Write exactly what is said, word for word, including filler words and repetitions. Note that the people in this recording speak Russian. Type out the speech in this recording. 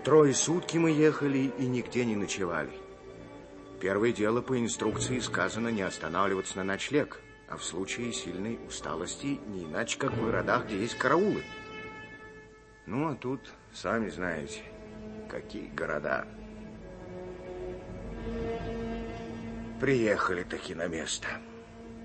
Трое сутки мы ехали и нигде не ночевали. Первое дело, по инструкции сказано не останавливаться на ночлег, а в случае сильной усталости не иначе, как в городах, где есть караулы. Ну, а тут, сами знаете, какие города. Приехали таки на место.